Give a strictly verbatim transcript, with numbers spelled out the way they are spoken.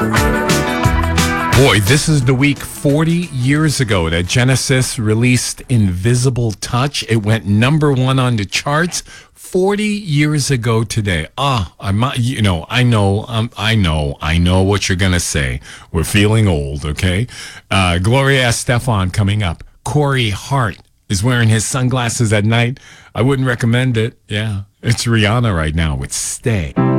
Boy, this is the week forty years ago that Genesis released Invisible Touch. It went number one on the charts forty years ago today. Ah, I'm, you know, I know, um, I know, I know what you're going to say. We're feeling old, okay? Uh, Gloria Estefan coming up. Corey Hart is wearing his sunglasses at night. I wouldn't recommend it. Yeah, it's Rihanna right now with Stay.